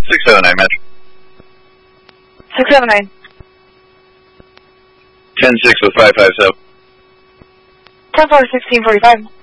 679, Metro. 679. 10-6 with 557. 10-4, 1645.